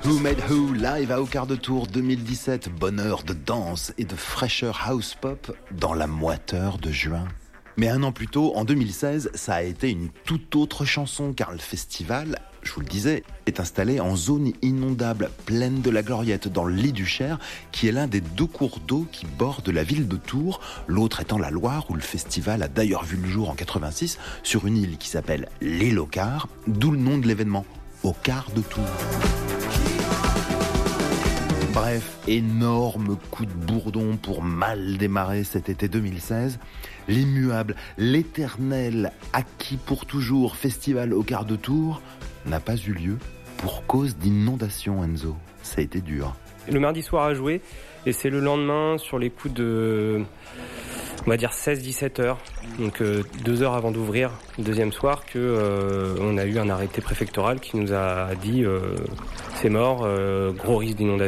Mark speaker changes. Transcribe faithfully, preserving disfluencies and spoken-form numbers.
Speaker 1: Who Made Who live à Au Quart de Tour deux mille dix-sept. Bonheur de danse et de fraîcheur house pop dans la moiteur de juin. Mais un an plus tôt, en deux mille seize, ça a été une toute autre chanson car le festival, je vous le disais, est installé en zone inondable, pleine de la Gloriette, dans le lit du Cher, qui est l'un des deux cours d'eau qui bordent la ville de Tours, l'autre étant la Loire, où le festival a d'ailleurs vu le jour en quatre-vingt-six, sur une île qui s'appelle l'île Au Quart, d'où le nom de l'événement, Au Quart de Tours. Bref, énorme coup de bourdon pour mal démarrer cet été deux mille seize. L'immuable, l'éternel, acquis pour toujours festival Au Quart de Tours n'a pas eu lieu pour cause d'inondation, Enzo. Ça a été dur.
Speaker 2: Le mardi soir a joué et c'est le lendemain sur les coups de, on va dire seize à dix-sept heures, donc euh, deux heures avant d'ouvrir le deuxième soir, que euh, on a eu un arrêté préfectoral qui nous a dit euh, c'est mort, euh, gros risque d'inondation.